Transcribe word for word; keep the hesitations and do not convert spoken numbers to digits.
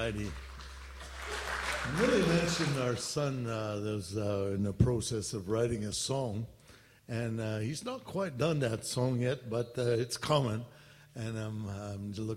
righty. Willie mentioned our son uh, was uh, in the process of writing a song, and uh, he's not quite done that song yet, but uh, it's coming, and I'm, I'm looking